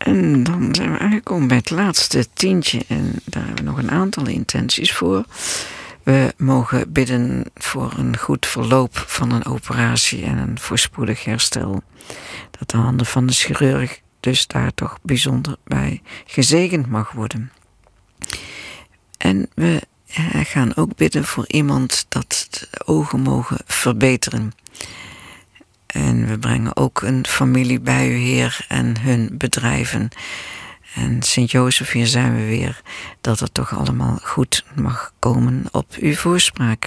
En dan zijn we aangekomen bij het laatste tientje. En daar hebben we nog een aantal intenties voor. We mogen bidden voor een goed verloop van een operatie en een voorspoedig herstel. Dat de handen van de chirurg dus daar toch bijzonder bij gezegend mag worden. En we gaan ook bidden voor iemand dat de ogen mogen verbeteren. En we brengen ook een familie bij u, Heer, en hun bedrijven. En Sint-Jozef, hier zijn we weer, dat het toch allemaal goed mag komen op uw voorspraak.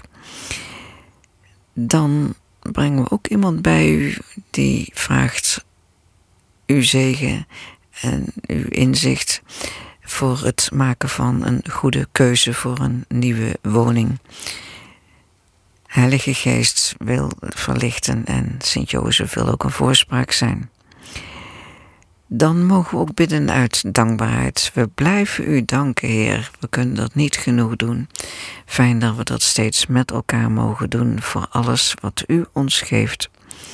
Dan brengen we ook iemand bij u die vraagt uw zegen en uw inzicht voor het maken van een goede keuze voor een nieuwe woning. Heilige Geest wil verlichten en Sint-Jozef wil ook een voorspraak zijn. Dan mogen we ook bidden uit dankbaarheid. We blijven u danken, Heer. We kunnen dat niet genoeg doen. Fijn dat we dat steeds met elkaar mogen doen voor alles wat u ons geeft.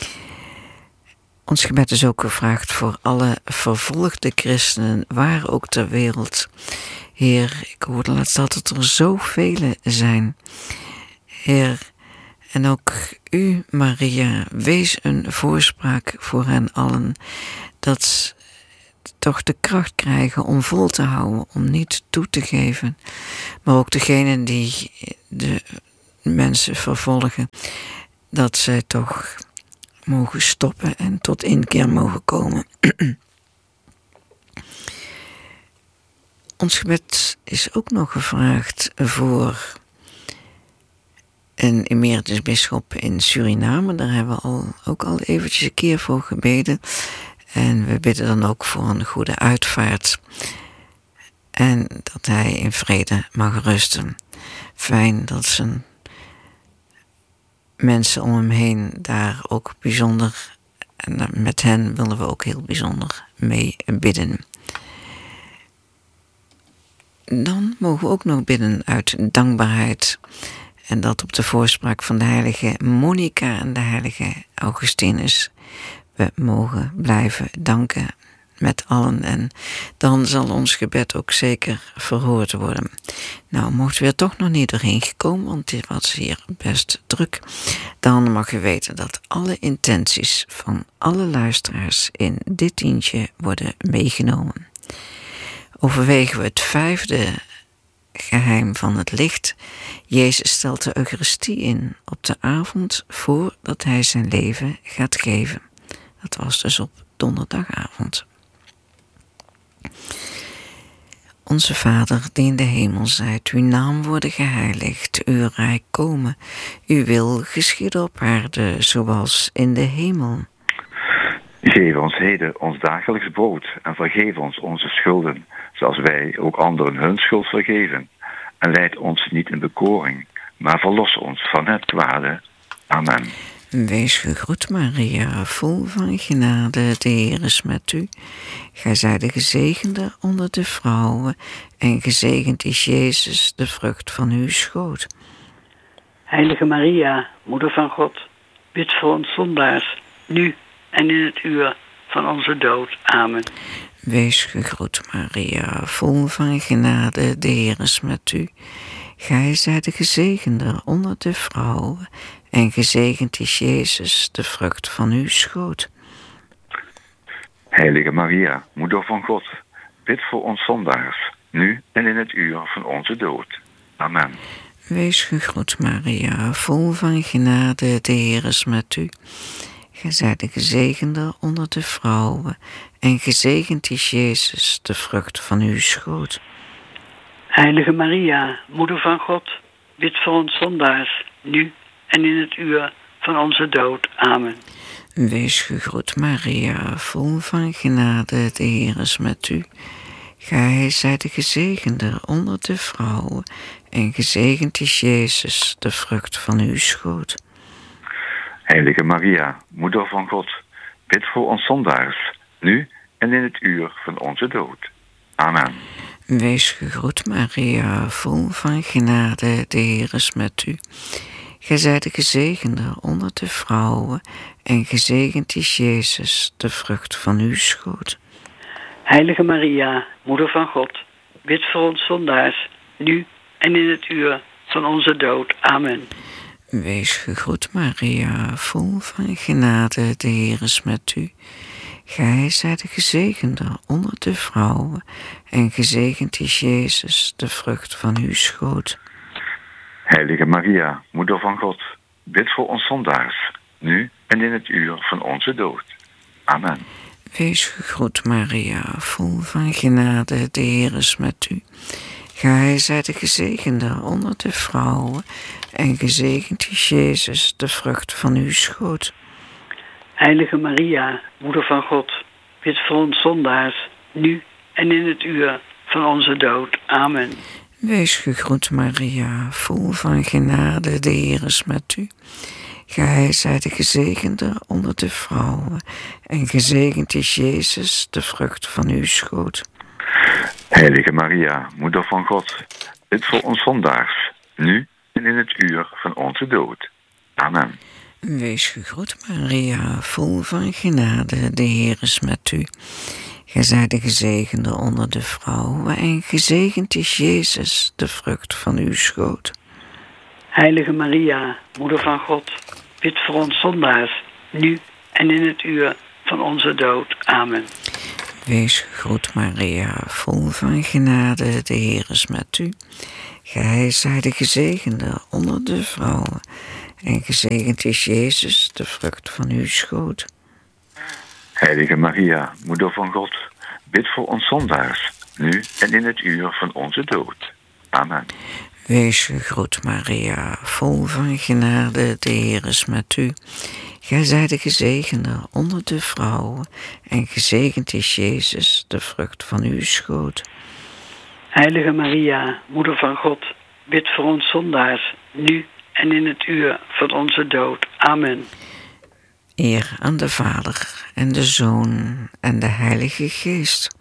Ons gebed is ook gevraagd voor alle vervolgde christenen, waar ook ter wereld. Heer, ik hoorde laatst dat er zoveel zijn. Heer, en ook u, Maria, wees een voorspraak voor hen allen, dat ze toch de kracht krijgen om vol te houden, om niet toe te geven. Maar ook degenen die de mensen vervolgen, dat zij toch mogen stoppen en tot inkeer mogen komen. Ons gebed is ook nog gevraagd voor een emeritus bisschop in Suriname. Daar hebben we ook al eventjes een keer voor gebeden. En we bidden dan ook voor een goede uitvaart. En dat hij in vrede mag rusten. Fijn dat zijn mensen om hem heen daar ook bijzonder, en met hen willen we ook heel bijzonder mee bidden. Dan mogen we ook nog bidden uit dankbaarheid. En dat op de voorspraak van de heilige Monica en de heilige Augustinus. We mogen blijven danken met allen en dan zal ons gebed ook zeker verhoord worden. Nou, mocht u er toch nog niet doorheen gekomen, want dit was hier best druk, dan mag u weten dat alle intenties van alle luisteraars in dit tientje worden meegenomen. Overwegen we het 5e geheim van het licht. Jezus stelt de Eucharistie in op de avond voordat hij zijn leven gaat geven. Dat was dus op donderdagavond. Onze Vader, die in de hemel zijt, uw naam worden geheiligd, uw rijk komen, uw wil geschieden op aarde, zoals in de hemel. Geef ons heden ons dagelijks brood en vergeef ons onze schulden, zoals wij ook anderen hun schuld vergeven. En leid ons niet in bekoring, maar verlos ons van het kwade. Amen. Wees gegroet, Maria, vol van genade, de Heer is met u. Gij zijt de gezegende onder de vrouwen, en gezegend is Jezus, de vrucht van uw schoot. Heilige Maria, Moeder van God, bid voor ons zondaars, nu en in het uur van onze dood. Amen. Wees gegroet, Maria, vol van genade, de Heer is met u. Gij zijt de gezegende onder de vrouwen, en gezegend is Jezus, de vrucht van uw schoot. Heilige Maria, Moeder van God, bid voor ons zondaars, nu en in het uur van onze dood. Amen. Wees gegroet, Maria, vol van genade, de Heer is met u. Gij zijt de gezegende onder de vrouwen, en gezegend is Jezus, de vrucht van uw schoot. Heilige Maria, Moeder van God, bid voor ons zondaars, nu en in het uur van onze dood. Amen. Wees gegroet, Maria, vol van genade, de Heer is met u. Gij zijt de gezegende onder de vrouwen, en gezegend is Jezus, de vrucht van uw schoot. Heilige Maria, Moeder van God, bid voor ons zondaars, nu en in het uur van onze dood. Amen. Wees gegroet, Maria, vol van genade, de Heer is met u. Gij zijt de gezegende onder de vrouwen, en gezegend is Jezus, de vrucht van uw schoot. Heilige Maria, Moeder van God, bid voor ons zondaars, nu en in het uur van onze dood. Amen. Wees gegroet, Maria, vol van genade, de Heer is met u. Gij zijt de gezegende onder de vrouwen, en gezegend is Jezus, de vrucht van uw schoot. Heilige Maria, Moeder van God, bid voor ons zondaars, nu en in het uur van onze dood. Amen. Wees gegroet, Maria, vol van genade, de Heer is met u. Gij zijt de gezegende onder de vrouwen, en gezegend is Jezus, de vrucht van uw schoot. Heilige Maria, Moeder van God, bid voor ons zondaars, nu en in het uur van onze dood. Amen. Wees gegroet, Maria, vol van genade, de Heer is met u. Gij zijt de gezegende onder de vrouwen, en gezegend is Jezus, de vrucht van uw schoot. Heilige Maria, Moeder van God, bid voor ons zondaars, nu en in het uur van onze dood. Amen. Wees gegroet, Maria, vol van genade, de Heer is met u. Gij zijt de gezegende onder de vrouwen, en gezegend is Jezus, de vrucht van uw schoot. Heilige Maria, Moeder van God, bid voor ons zondaars, nu en in het uur van onze dood. Amen. Wees gegroet, Maria, vol van genade, de Heer is met u. Gij zijt de gezegende onder de vrouwen, en gezegend is Jezus, de vrucht van uw schoot. Heilige Maria, Moeder van God, bid voor ons zondaars, nu en in het uur van onze dood. Amen. Wees gegroet, Maria, vol van genade, de Heer is met u. Gij zijt de gezegende onder de vrouwen, en gezegend is Jezus, de vrucht van uw schoot. Heilige Maria, Moeder van God, bid voor ons zondaars, nu en in het uur van onze dood. Amen. Eer aan de Vader, en de Zoon, en de Heilige Geest.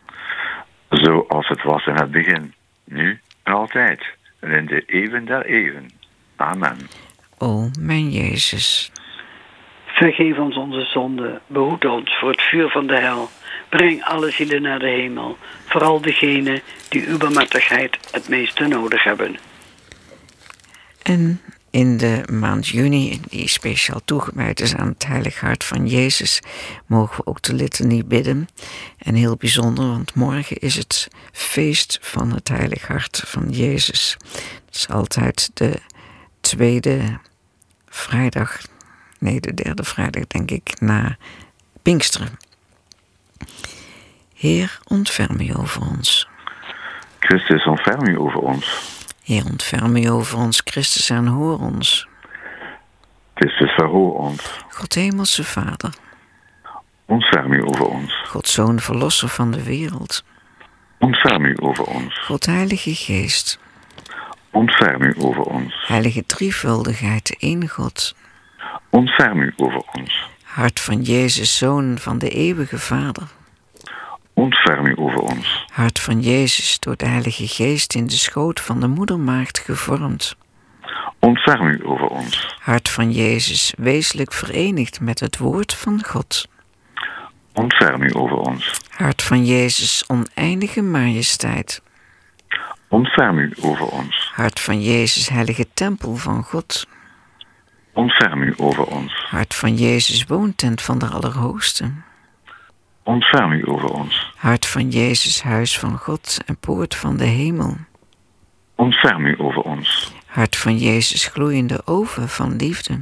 Zoals het was in het begin, nu en altijd, en in de eeuwen der eeuwen. Amen. O mijn Jezus. Vergeef ons onze zonden, behoed ons voor het vuur van de hel. Breng alle zielen naar de hemel, vooral degenen die uw barmhartigheid het meeste nodig hebben. En in de maand juni, die speciaal toegewijd is aan het Heilig Hart van Jezus, mogen we ook de litanie bidden. En heel bijzonder, want morgen is het feest van het Heilig Hart van Jezus. Het is altijd de derde vrijdag, denk ik, na Pinksteren. Heer, ontferm u over ons. Christus, ontferm u over ons. Heer, ontferm u over ons. Christus, aanhoor ons. Christus, verhoor ons. God, Hemelse Vader. Ontferm u over ons. God, Zoon, Verlosser van de wereld. Ontferm u over ons. God, Heilige Geest. Ontferm u over ons. Heilige drievuldigheid, de één God. Ontferm u over ons. Hart van Jezus, Zoon van de eeuwige Vader. Ontferm u over ons. Hart van Jezus, door de Heilige Geest in de schoot van de moedermaagd gevormd. Ontferm u over ons. Hart van Jezus, wezenlijk verenigd met het woord van God. Ontferm u over ons. Hart van Jezus, oneindige majesteit. Ontferm u over ons. Hart van Jezus, heilige tempel van God. Ontferm u over ons. Hart van Jezus, woontent van de Allerhoogste. Ontferm u over ons. Hart van Jezus, huis van God en poort van de hemel. Ontferm u over ons. Hart van Jezus, gloeiende oven van liefde.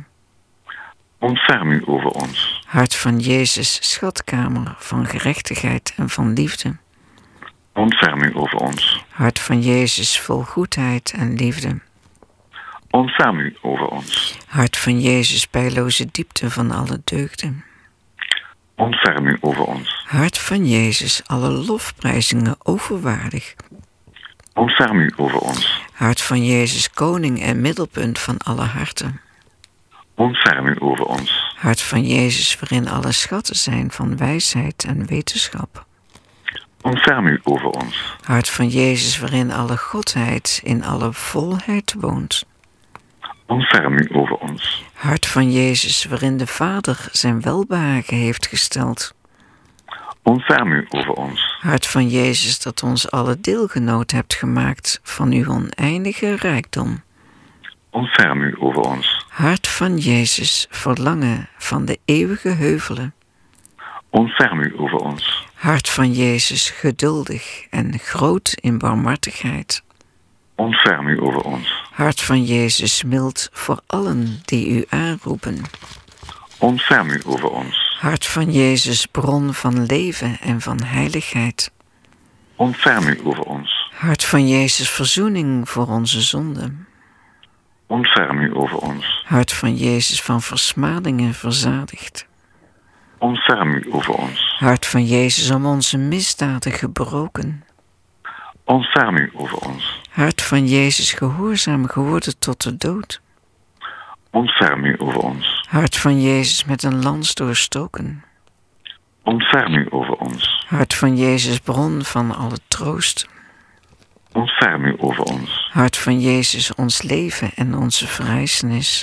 Ontferm u over ons. Hart van Jezus, schatkamer van gerechtigheid en van liefde. Ontferm u over ons. Hart van Jezus, vol goedheid en liefde. Ontferm u over ons. Hart van Jezus, pijloze diepte van alle deugden. Ontferm u over ons. Hart van Jezus, alle lofprijzingen overwaardig. Ontferm u over ons. Hart van Jezus, koning en middelpunt van alle harten. Ontferm u over ons. Hart van Jezus, waarin alle schatten zijn van wijsheid en wetenschap. Ontferm u over ons. Hart van Jezus, waarin alle godheid in alle volheid woont. Ontferm u over ons. Hart van Jezus, waarin de Vader zijn welbehagen heeft gesteld. Ontferm u over ons. Hart van Jezus, dat ons alle deelgenoot hebt gemaakt van uw oneindige rijkdom. Ontferm u over ons. Hart van Jezus, verlangen van de eeuwige heuvelen. Ontferm u over ons. Hart van Jezus, geduldig en groot in barmhartigheid. Ontferm u over ons. Hart van Jezus, mild voor allen die u aanroepen. Ontferm u over ons. Hart van Jezus, bron van leven en van heiligheid. Ontferm u over ons. Hart van Jezus, verzoening voor onze zonden. Ontferm u over ons. Hart van Jezus, van versmadingen verzadigd. Ontferm u over ons. Hart van Jezus, om onze misdaden gebroken. Ontferm u over ons. Hart van Jezus, gehoorzaam geworden tot de dood. Ontferm u over ons. Hart van Jezus, met een lans doorstoken. Ontferm u over ons. Hart van Jezus, bron van alle troost. Ontferm u over ons. Hart van Jezus, ons leven en onze verrijzenis.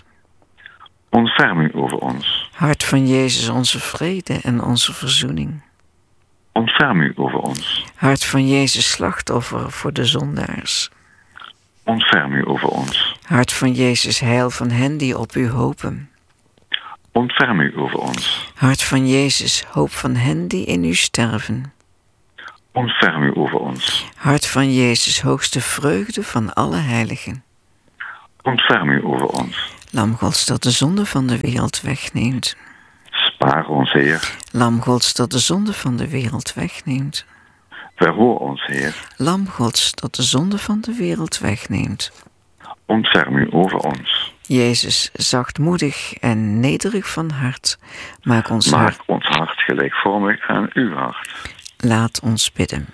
Ontferm u over ons. Hart van Jezus, onze vrede en onze verzoening. Ontferm u over ons. Hart van Jezus, slachtoffer voor de zondaars. Ontferm u over ons. Hart van Jezus, heil van hen die op u hopen. Ontferm u over ons. Hart van Jezus, hoop van hen die in u sterven. Ontferm u over ons. Hart van Jezus, hoogste vreugde van alle heiligen. Ontferm u over ons. Lam Gods, dat de zonde van de wereld wegneemt. Spaar ons, Heer. Lam Gods, dat de zonde van de wereld wegneemt. Verhoor ons, Heer. Lam Gods, dat de zonde van de wereld wegneemt. Ontferm u over ons. Jezus, zachtmoedig en nederig van hart, maak ons hart gelijkvormig aan uw hart. Laat ons bidden.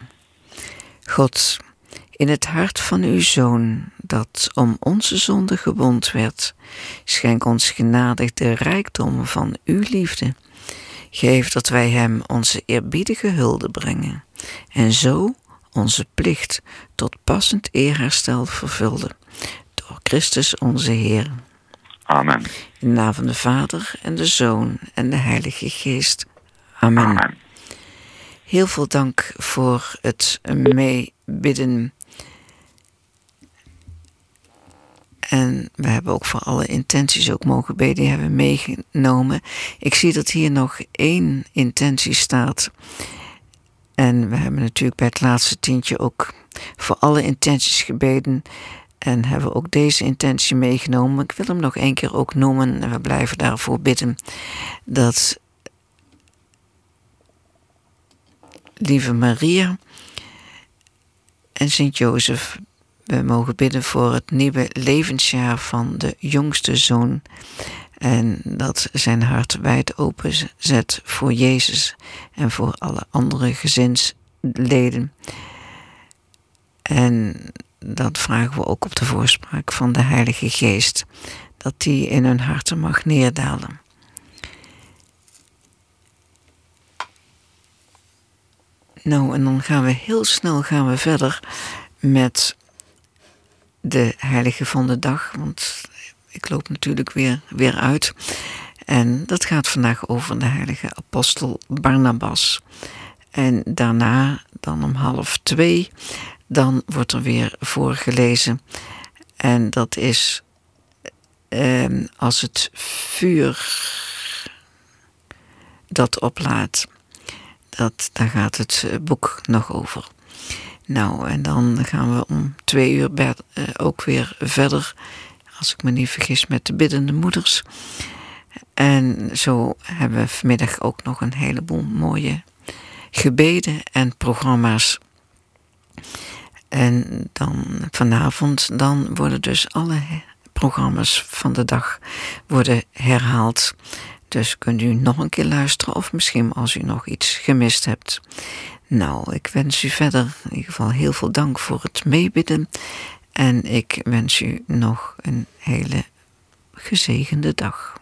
God, in het hart van uw Zoon, dat om onze zonde gewond werd, schenk ons genadig de rijkdom van uw liefde. Geef dat wij hem onze eerbiedige hulde brengen en zo onze plicht tot passend eerherstel vervulden. Door Christus onze Heer. Amen. In de naam van de Vader en de Zoon en de Heilige Geest. Amen. Amen. Heel veel dank voor het meebidden. En we hebben ook voor alle intenties ook mogen bidden, die hebben we meegenomen. Ik zie dat hier nog 1 intentie staat. En we hebben natuurlijk bij het laatste tientje ook voor alle intenties gebeden. En hebben ook deze intentie meegenomen. Ik wil hem nog 1 keer ook noemen en we blijven daarvoor bidden. Dat lieve Maria en Sint-Jozef, we mogen bidden voor het nieuwe levensjaar van de jongste zoon. En dat zijn hart wijd open zet voor Jezus en voor alle andere gezinsleden. En dat vragen we ook op de voorspraak van de Heilige Geest, dat die in hun harten mag neerdalen. Nou, en dan gaan we heel snel verder met de heilige van de dag, want ik loop natuurlijk weer uit. En dat gaat vandaag over de heilige apostel Barnabas. En daarna, dan om 1:30, dan wordt er weer voorgelezen. En dat is als het vuur dat oplaat. Daar gaat het boek nog over. Nou, en dan gaan we om 2:00 ook weer verder, als ik me niet vergis, met de biddende moeders. En zo hebben we vanmiddag ook nog een heleboel mooie gebeden en programma's. En dan vanavond, dan worden dus alle programma's van de dag worden herhaald. Dus kunt u nog een keer luisteren of misschien als u nog iets gemist hebt. Nou, ik wens u verder in ieder geval heel veel dank voor het meebidden. En ik wens u nog een hele gezegende dag.